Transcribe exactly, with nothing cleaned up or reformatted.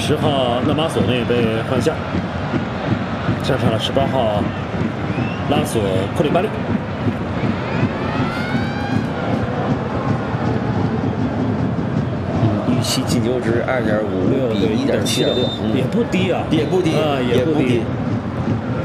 十号纳马索内被换下，上场了十八号拉索库里巴利。 嗯，预期进球值二点五六比一点七六， 也不低啊， 也不低， 啊，也不低。